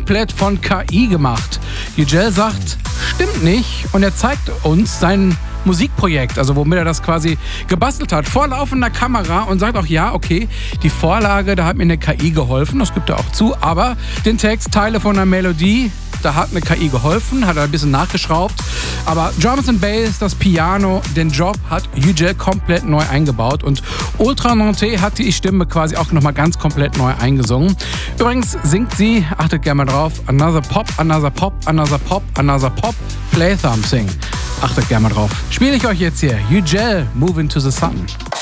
komplett von KI gemacht. Yücel sagt, stimmt nicht, und er zeigt uns sein Musikprojekt, also womit er das quasi gebastelt hat, vor laufender Kamera, und sagt auch, ja, okay, die Vorlage, da hat mir eine KI geholfen, das gibt er auch zu, aber den Text, Teile von der Melodie, da hat eine KI geholfen, hat er ein bisschen nachgeschraubt, aber Drums and Bass, das Piano, den Job hat Yücel komplett neu eingebaut, und Ultra Nantais hat die Stimme quasi auch nochmal ganz komplett neu eingesungen. Übrigens singt sie, achtet gerne mal drauf, Another Pop, Another Pop, Another Pop, Another Pop, Play Something. Achtet gerne mal drauf. Spiele ich euch jetzt hier Yücel, Move Into the Sun.